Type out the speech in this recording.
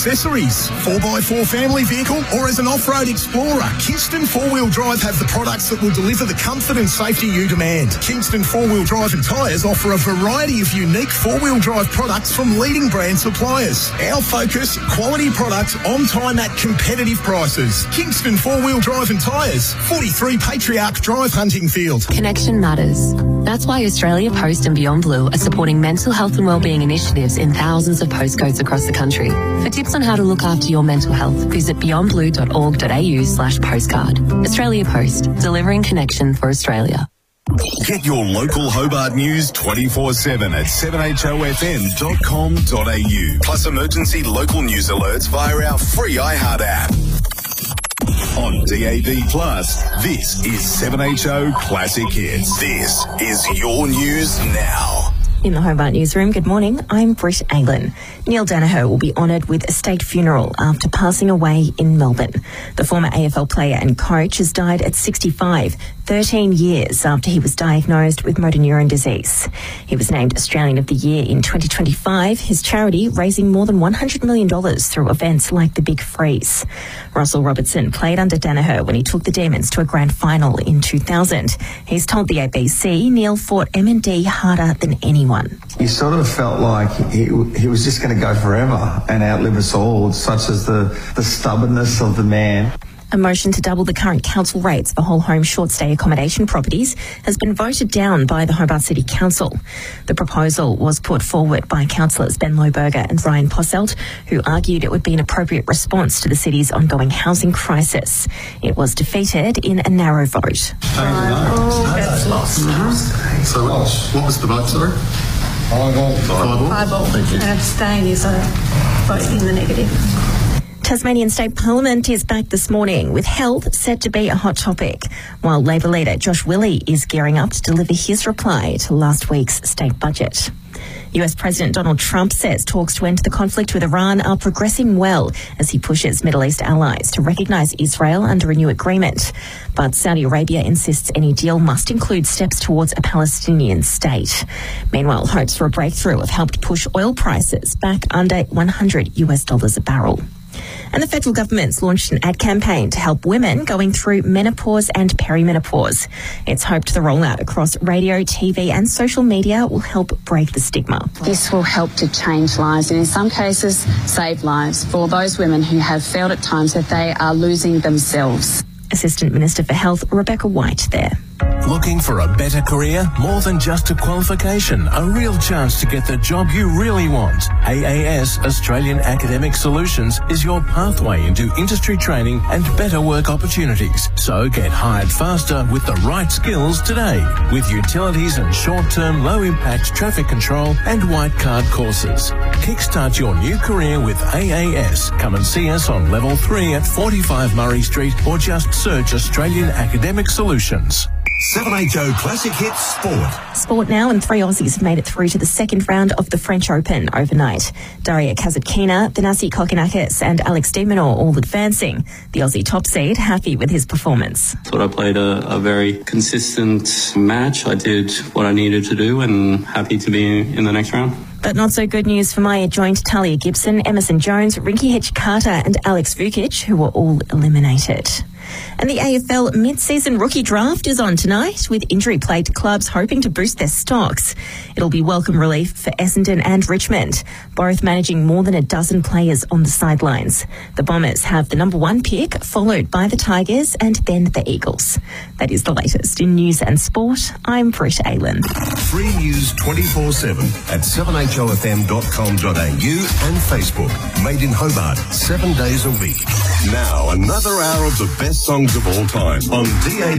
accessories. 4x4 family vehicle or as an off-road explorer, Kingston 4-Wheel Drive have the products that will deliver the comfort and safety you demand. Kingston 4-Wheel Drive and Tyres offer a variety of unique 4-wheel drive products from leading brand suppliers. Our focus, quality products on time at competitive prices. Kingston 4-Wheel Drive and Tyres, 43 Patriarch Drive, Huntingfield. Connection matters. That's why Australia Post and Beyond Blue are supporting mental health and wellbeing initiatives in thousands of postcodes across the country. For tips on how to look after your mental health, visit beyondblue.org.au/postcard. Australia Post, delivering connection for Australia. Get your local Hobart news 24/7 at 7HOFM.com.au. Plus emergency local news alerts via our free iHeart app. On DAB+, this is 7HO Classic Hits. This is your news now. In the Hobart Newsroom, good morning, I'm Britt Aylen. Neil Daniher will be honoured with a state funeral after passing away in Melbourne. The former AFL player and coach has died at 65, 13 years after he was diagnosed with motor neuron disease. He was named Australian of the Year in 2025, his charity raising more than $100 million through events like the Big Freeze. Russell Robertson played under Daniher when he took the Demons to a grand final in 2000. He's told the ABC Neil fought M&D harder than anyone. You sort of felt like he was just going to go forever and outlive us all, such as the stubbornness of the man. A motion to double the current council rates for whole home short stay accommodation properties has been voted down by the Hobart City Council. The proposal was put forward by councillors Ben Lohberger and Ryan Posselt, who argued it would be an appropriate response to the city's ongoing housing crisis. It was defeated in a narrow vote. So what was the vote, sorry? 5-all. And abstain is a vote in the negative. Tasmanian State Parliament is back this morning with health set to be a hot topic, while Labor leader Josh Willey is gearing up to deliver his reply to last week's state budget. US President Donald Trump says talks to end the conflict with Iran are progressing well as he pushes Middle East allies to recognise Israel under a new agreement. But Saudi Arabia insists any deal must include steps towards a Palestinian state. Meanwhile, hopes for a breakthrough have helped push oil prices back under $100 a barrel. And the federal government's launched an ad campaign to help women going through menopause and perimenopause. It's hoped the rollout across radio, TV and social media will help break the stigma. This will help to change lives and in some cases save lives for those women who have felt at times that they are losing themselves. Assistant Minister for Health, Rebecca White there. Looking for a better career? More than just a qualification, a real chance to get the job you really want. AAS, Australian Academic Solutions, is your pathway into industry training and better work opportunities. So get hired faster with the right skills today. With utilities and short-term low-impact traffic control and white card courses. Kickstart your new career with AAS. Come and see us on Level 3 at 45 Murray Street or just search Australian Academic Solutions. 7HO Classic Hits Sport. Sport now, and 3 Aussies have made it through to the second round of the French Open overnight. Daria Kasatkina, Thanasi Kokkinakis and Alex de Minaur all advancing. The Aussie top seed happy with his performance. I thought I played a very consistent match. I did what I needed to do and happy to be in the next round. But not so good news for Maya joined Talia Gibson, Emerson Jones, Rinky Hitch-Carter and Alex Vukic, who were all eliminated. And the AFL mid-season rookie draft is on tonight, with injury-plagued clubs hoping to boost their stocks. It'll be welcome relief for Essendon and Richmond, both managing more than a dozen players on the sidelines. The Bombers have the number 1 pick, followed by the Tigers and then the Eagles. That is the latest in news and sport. I'm Britt Aylen. Free news 24/7 at 7HOFM.com.au and Facebook. Made in Hobart, 7 days a week. Now, another hour of the best songs of all time on DAB.